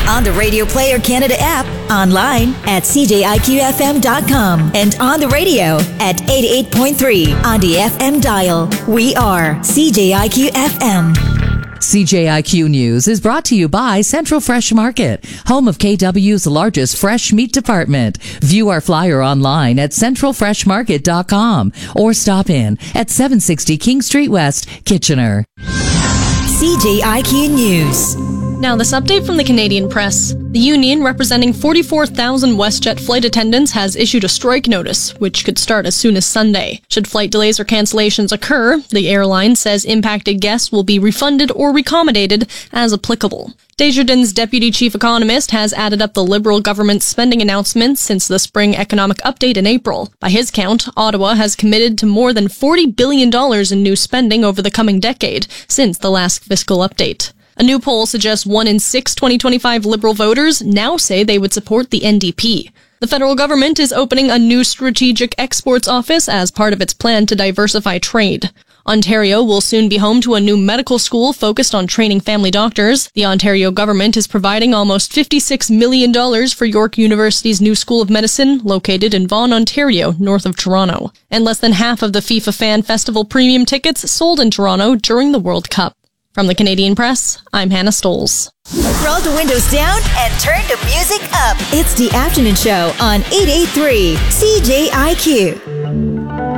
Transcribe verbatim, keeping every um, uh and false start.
on the Radio Player Canada app, online at c j i q f m dot com, and on the radio at eighty-eight point three on the F M dial. We are C J I Q F M. C J I Q News is brought to you by Central Fresh Market, home of K W's largest fresh meat department. View our flyer online at central fresh market dot com or stop in at seven sixty King Street West, Kitchener. C J I Q News. Now, this update from the Canadian Press. The union representing forty-four thousand WestJet flight attendants has issued a strike notice, which could start as soon as Sunday. Should flight delays or cancellations occur, the airline says impacted guests will be refunded or recommodated as applicable. Desjardins' deputy chief economist has added up the Liberal government's spending announcements since the spring economic update in April. By his count, Ottawa has committed to more than forty billion dollars in new spending over the coming decade since the last fiscal update. A new poll suggests one in six twenty twenty-five Liberal voters now say they would support the N D P. The federal government is opening a new strategic exports office as part of its plan to diversify trade. Ontario will soon be home to a new medical school focused on training family doctors. The Ontario government is providing almost fifty-six million dollars for York University's new School of Medicine, located in Vaughan, Ontario, north of Toronto. And less than half of the FIFA Fan Festival premium tickets sold in Toronto during the World Cup. From the Canadian Press, I'm Hannah Stoles. Roll the windows down and turn the music up. It's the afternoon show on eight eighty-three C J I Q.